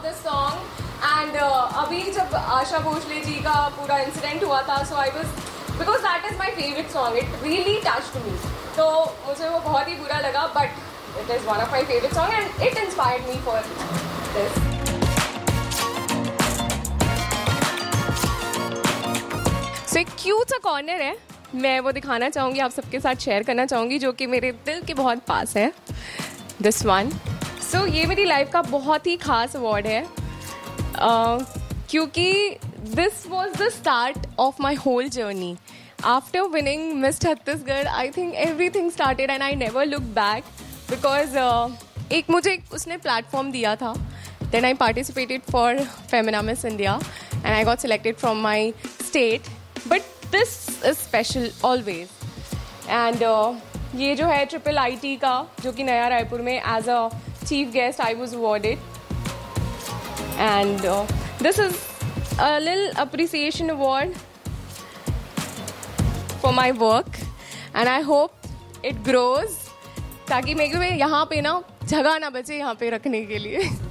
this song and अभी जब आशा भोसले जी का पूरा इंसिडेंट हुआ था, so I was because that is my favorite song. It really touched me. तो मुझे वो बहुत ही बुरा लगा, but it is one of my favorite song and it inspired me for this. So एक क्यूट सा कॉर्नर है, मैं वो दिखाना चाहूँगी, आप सबके साथ शेयर करना चाहूँगी, जो कि मेरे दिल के बहुत पास है. This one. सो ये मेरी लाइफ का बहुत ही खास अवार्ड है, क्योंकि this was the start of my whole journey. After winning miss Chhattisgarh, I think everything started and I never look back, because एक मुझे उसने प्लेटफॉर्म दिया था. Then I participated for Femina miss India and I got selected from my state. But this is special always. And ये जो है IIIT का, जो कि नया रायपुर में as a chief guest I was awarded. And this is a little appreciation award for my work and I hope it grows, ताकि मेरे को यहाँ पे ना जगह ना बचे यहाँ पे रखने के लिए.